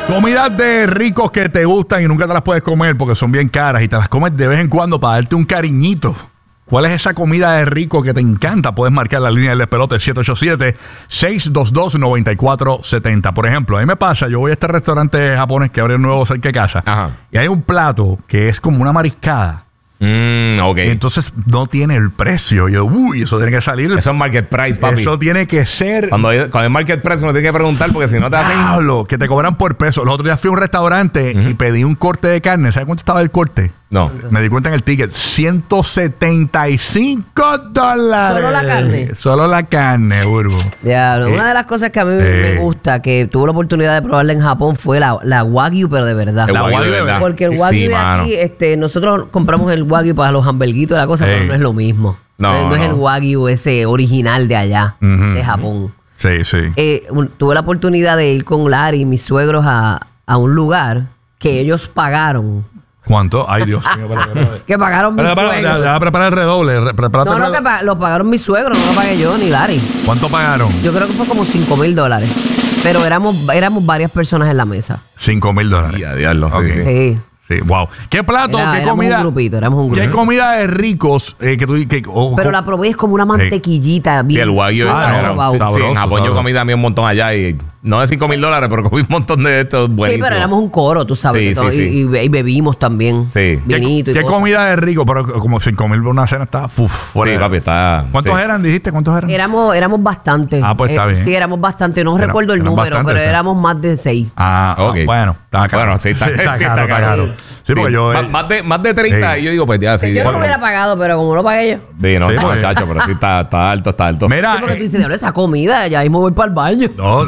Comidas de ricos que te gustan y nunca te las puedes comer porque son bien caras y te las comes de vez en cuando para darte un cariñito. ¿Cuál es esa comida de rico que te encanta? Puedes marcar la línea del despelote 787-622-9470. Por ejemplo, a mí me pasa, yo voy a este restaurante japonés que abre nuevo cerca de casa. Ajá. Y hay un plato que es como una mariscada. Ok. Y entonces no tiene el precio. Yo, eso tiene que salir. Eso es market price, papi. Eso tiene que ser. Cuando es market price uno tiene que preguntar porque si no te hacen... Diablo, que te cobran por peso. Los otros días fui a un restaurante y pedí un corte de carne. ¿Sabes cuánto estaba el corte? No. Me di cuenta en el ticket. $175. ¿Solo la carne? Solo la carne, Urbo. Ya, una de las cosas que a mí me gusta, que tuve la oportunidad de probarla en Japón, fue la Wagyu, pero de verdad. El Wagyu de verdad. Porque el Wagyu de aquí, nosotros compramos el Wagyu para los hamburguitos y la cosa, pero no es lo mismo. No es el Wagyu ese original de allá, de Japón. Sí, sí. Tuve la oportunidad de ir con Larry y mis suegros a un lugar que ellos pagaron. ¿Cuánto? Ay, Dios mío. Que pagaron mis suegros. Ya prepara el redoble. No, que lo pagaron mis suegros, no lo pagué yo ni Larry. ¿Cuánto pagaron? Yo creo que fue como $5,000. Pero éramos varias personas en la mesa. $5,000. Ya, diablo. Okay. Sí. Sí, wow. ¿Qué plato? ¿Qué comida? Éramos un grupito. ¿Qué comida de ricos que tú pero la probé es como una mantequillita. Sí, el Wagyu es sabroso. Sí, en Japón yo comí también un montón allá y no de $5,000, pero comí un montón de estos buenísimos. Sí, pero éramos un coro, tú sabes. Sí. Y bebimos también. Sí. Vinito y ¿Qué cosas. comida de rico? Pero como $5,000 por una cena está... Sí, papi, está... ¿Cuántos eran? ¿Dijiste? ¿Cuántos eran? Éramos bastantes. Ah, pues está bien. Sí, éramos bastantes. No recuerdo el número, pero éramos más de 6. Bueno, está caro. Bueno, sí, está caro. Sí, porque yo... Más de 30 y yo digo, pues ya, sí. Yo no lo hubiera pagado, pero como lo pagué yo. Sí, no, Sí, muchacho, pero sí está alto. Mira... Sí, porque tú dices, diablo, esa comida, ya mismo voy para el baño. No,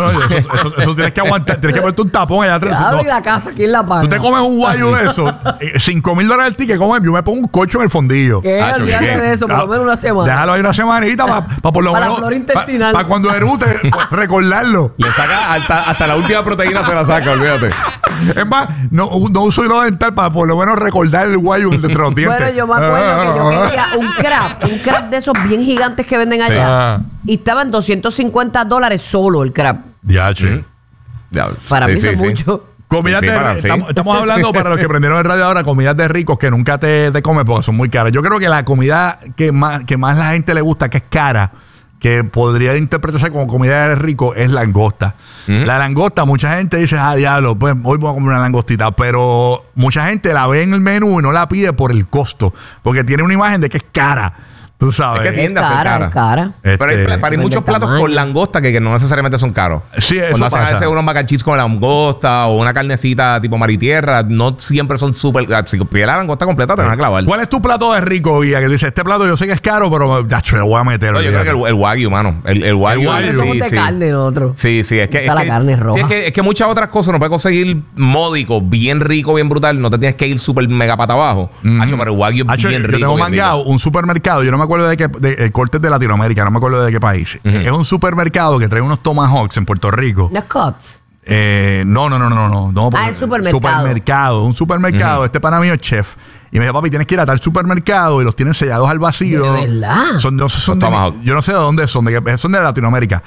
eso tienes que aguantar. Tienes que ponerte un tapón allá atrás. Abre la casa, ¿quién la paga? Tú te comes un Wagyu de eso, $5,000 el ticket, yo me pongo un colcho en el fondillo. ¿Qué? Olvídate de eso, por lo menos una semana. Déjalo ahí una semanita para por lo Para menos... la flora intestinal. Para cuando erute, recordarlo. Le saca hasta la última proteína se la saca, olvídate. Es más, no uso hilo dental para por lo menos recordar el Wagyu entre los dientes. Bueno, yo me acuerdo que yo quería un crab de esos bien gigantes que venden allá. Y estaba en $250 solo el crab. Diache. Para mí eso es mucho. Comidas estamos hablando para los que prendieron el radio ahora, comidas de ricos que nunca te comes porque son muy caras. Yo creo que la comida que más la gente le gusta, que es cara, que podría interpretarse como comida de rico, es langosta. La langosta, mucha gente dice, diablo, pues hoy voy a comer una langostita, pero mucha gente la ve en el menú y no la pide por el costo, porque tiene una imagen de que es cara. Tú sabes. Es que tiende a ser cara. Es cara. Pero hay muchos platos con langosta que no necesariamente son caros. Sí, eso cuando hacen a pasa. veces unos mac and cheese con langosta o una carnecita tipo mar y tierra, no siempre son súper... Si pides la langosta completa, te van a clavar. ¿Cuál es tu plato de rico, Guía? Que dice, este plato yo sé que es caro, pero ya le voy a meter. No, yo creo que el Wagyu, mano. El Wagyu. Somos de carne nosotros. Sí, es que... la carne roja. Sí, es que muchas otras cosas no puedes conseguir módico, bien rico, bien brutal. No te tienes que ir súper mega para abajo. Pero el Wagyu es bien rico. Yo tengo mangado un supermercado, yo no me acuerdo de qué... El corte de Latinoamérica, no me acuerdo de qué país. Es un supermercado que trae unos tomahawks en Puerto Rico. ¿Los Cuts? No. El supermercado. Un supermercado. Este pana mío es chef. Y me dijo, papi, tienes que ir a tal supermercado y los tienen sellados al vacío. ¿De verdad? Yo no sé de dónde son, son de Latinoamérica.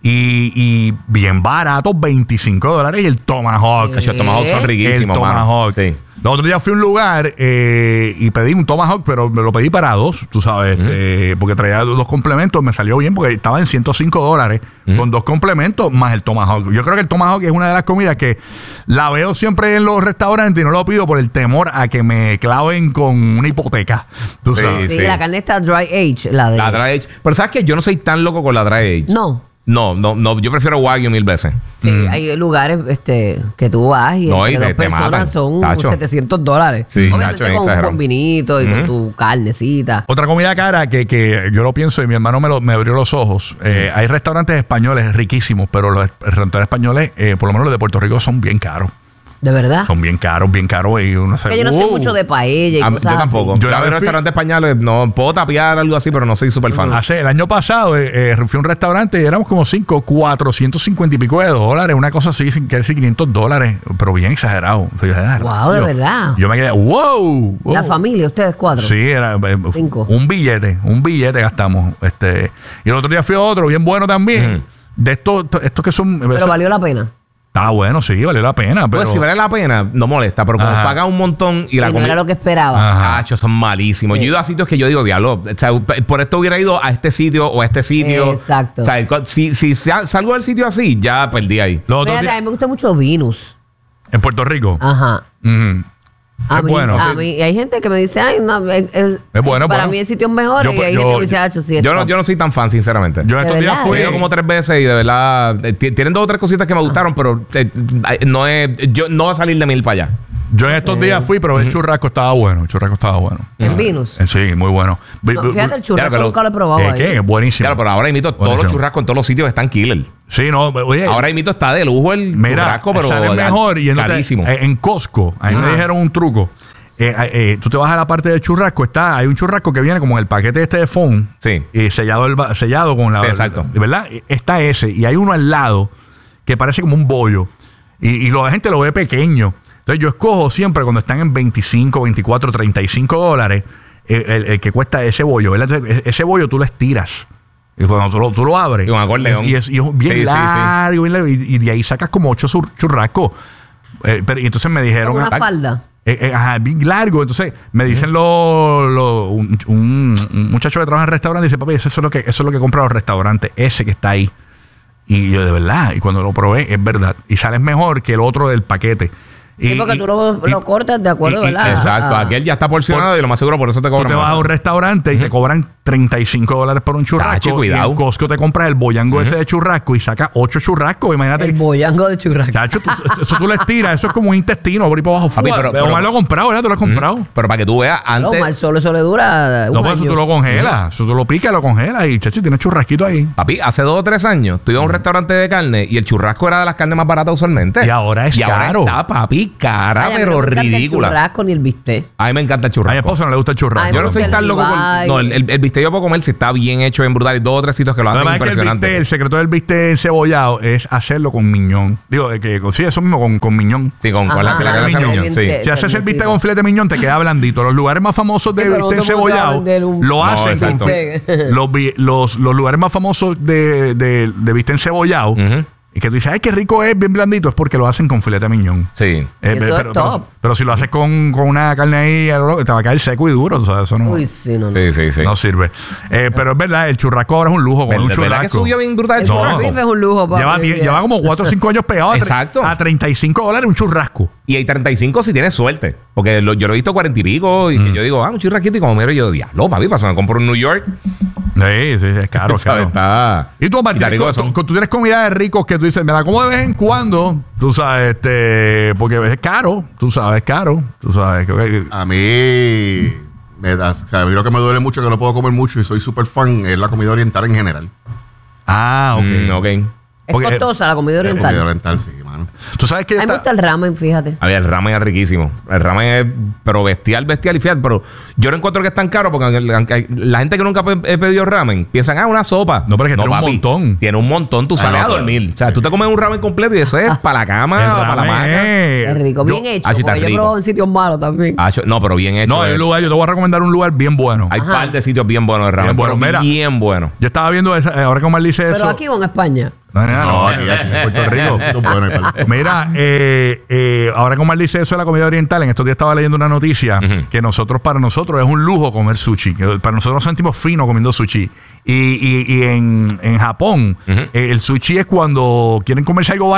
Y bien baratos, $25. Y el tomahawk. Los tomahawks son riquísimos, el tomahawk. Sí. El otro día fui a un lugar y pedí un tomahawk, pero me lo pedí para dos, tú sabes, porque traía dos complementos. Me salió bien porque estaba en $105 con dos complementos más el tomahawk. Yo creo que el tomahawk es una de las comidas que la veo siempre en los restaurantes y no lo pido por el temor a que me claven con una hipoteca. Tú sabes. Sí, la carne está dry age. La dry age. Pero ¿sabes qué? Yo no soy tan loco con la dry age. No, yo prefiero Wagyu 1000 veces. Sí, hay lugares que tú vas y entre dos personas matan. Son $700. Sí, obviamente con un buen vinito y con tu carnecita. Otra comida cara que yo lo pienso y mi hermano me abrió los ojos. Hay restaurantes españoles riquísimos, pero los restaurantes españoles, por lo menos los de Puerto Rico, son bien caros. ¿De verdad? Son bien caros. Y uno se... Yo no sé mucho de paella y cosas yo tampoco. así. Yo en restaurantes españoles no puedo tapear algo así, pero no soy súper fan. El año pasado fui a un restaurante y éramos como $450 y pico $, una cosa así, sin querer decir $500, pero bien exagerado. Wow, de verdad. Yo me quedé, wow. La familia, ustedes 4. Sí, era 5. un billete gastamos. Y el otro día fui a otro, bien bueno también. De estos que son... Pero valió la pena. Estaba bueno, sí, valió la pena. Pero... Pues si vale la pena, no molesta. Pero cuando pagas un montón y la comida... No era lo que esperaba. Cacho, son malísimos. Sí. Yo he ido a sitios que yo digo, diablo, o sea, por esto hubiera ido a este sitio o a este sitio. Exacto. O sea, si salgo del sitio así, ya perdí ahí. Fíjate, a mí me gusta mucho Venus. ¿En Puerto Rico? Ajá. Es bueno. A mí, hay gente que me dice, ay, no, es bueno. Para mí el sitio es mejor. Y hay gente que me dice, sí, yo no soy tan fan, sinceramente. Yo estos días fui como 3 veces y de verdad tienen 2 o 3 cositas que me gustaron, pero no va a salir de 1000 para allá. Yo en estos días fui, pero el churrasco estaba bueno. ¿En Venus? Sí, muy bueno. No, fíjate, el churrasco nunca lo he probado. ¿Qué? Es buenísimo. Claro, pero ahora imito todos los churrascos en todos los sitios están killer. Sí, no, oye. Ahora imito está de lujo el churrasco, pero sale mejor y carísimo. En Costco, a mí me dijeron un truco. Tú te vas a la parte del churrasco, hay un churrasco que viene como en el paquete de foam, sí, sellado con la... Sí, exacto. ¿Verdad? Está ese, y hay uno al lado que parece como un bollo, y la gente lo ve pequeño. Entonces yo escojo siempre cuando están en 25, 24, 35 dólares, el que cuesta ese bollo, ¿verdad? Entonces, ese bollo tú lo estiras. Y cuando tú lo abres, y es bien largo, bien largo, y de ahí sacas como 8 churrascos. Y entonces me dijeron... Como una falda. Bien largo. Entonces me dicen un muchacho que trabaja en el restaurante, dice, papi, eso es lo que compra los restaurantes, ese que está ahí. Y yo, de verdad, y cuando lo probé, es verdad. Y sales mejor que el otro del paquete. Sí, porque tú lo cortas de acuerdo, ¿verdad? Exacto. Aquel ya está porcionado y lo más seguro por eso te cobran. Tú te vas a un restaurante y te cobran $35 por un churrasco. Tacho, cuidado. Y en Costco te compras el boyango ese de churrasco y sacas 8 churrascos. Imagínate. El boyango de churrasco. Tacho, eso tú le estiras. Eso es como un intestino por ahí para abajo. Pero Omar lo ha comprado, ¿verdad? Tú lo has comprado. Pero para que tú veas, antes... Omar solo eso le dura un año. Eso tú lo congelas. Eso tú lo picas, lo congelas y, chacho, tienes churrasquito ahí. Papi, hace 2 o 3 años tú ibas a un restaurante de carne y el churrasco era de las carnes más baratas usualmente. Y ahora es caro. Ahora está, papi, cara, pero ridícula. No me encanta el churrasco ni el bistec. A mí me encanta el churrasco. A mi esposa no le gusta el churrasco. Yo no soy tan loco. No, el bistec yo puedo comer si está bien hecho, bien brutal. Y 2 o 3 sitios que lo hacen impresionante. El secreto del bistec encebollado es hacerlo con miñón. Digo, sí, eso mismo, con miñón. Sí, con la carne de miñón. Sí. Si haces el bistec con filete de miñón, te queda blandito. Los lugares más famosos de bistec encebollado lo hacen con los lugares más famosos de bistec encebollado. Y que tú dices, ay, qué rico es, bien blandito, es porque lo hacen con filete de miñón. Sí. Eso es top. Pero si lo haces con una carne ahí, te va a caer seco y duro. O sea, eso no, uy, sí, no. Sí. No sirve. Pero es verdad, el churrasco ahora es un lujo. Un churrasco. Que subió bien brutal el churrasco. Es un lujo, papi. Lleva como 4 o 5 años pegado a $35 un churrasco. Y hay 35 si tienes suerte. Porque yo lo he visto 40 y pico. Y que yo digo, un churrasquito. Y como miro yo, diablo, papi, pasó, me compro en New York. Sí, es caro, caro. Y tú, Omar, tú tienes comida de ricos que tú dices, me la como de vez en cuando, tú sabes, porque es caro, tú sabes. A mí lo que me duele mucho, que no puedo comer mucho y soy súper fan, es la comida oriental en general. Ok. Es costosa la comida oriental. La comida oriental, sí, mano. Tú sabes que a mí me gusta el ramen, fíjate. A ver, el ramen es riquísimo. El ramen es, pero bestial. Y fíjate, pero yo no encuentro que es tan caro porque la gente que nunca ha pedido ramen piensan, una sopa. No, pero es que tiene un montón. Tiene un montón, tú sales a dormir. O sea, tú te comes un ramen completo y eso es para la cama, para la maca. Es rico, bien hecho. Porque yo he probado en sitios malos también. No, pero bien hecho. No, hay un lugar, yo te voy a recomendar un lugar bien bueno. Hay un par de sitios bien buenos de ramen. Bien bueno. Yo estaba viendo ahora que Omar dice eso. Pero aquí o en España. No, aquí en Puerto Rico. Mira, ahora como él dice eso de la comida oriental, en estos días estaba leyendo una noticia que para nosotros es un lujo comer sushi. Que para nosotros nos sentimos finos comiendo sushi. Y en Japón, el sushi es cuando quieren comerse algo